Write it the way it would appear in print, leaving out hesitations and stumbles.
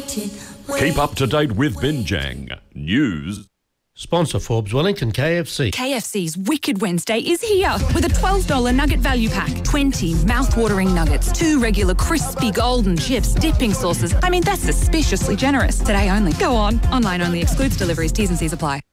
Keep up to date with Binjang News. Sponsor Forbes Wellington KFC. KFC's Wicked Wednesday is here with a $12 nugget value pack. 20 mouth-watering nuggets, 2 regular crispy golden chips, dipping sauces. I mean, that's suspiciously generous. Today only. Go on. Online only. Excludes deliveries. T's and C's apply.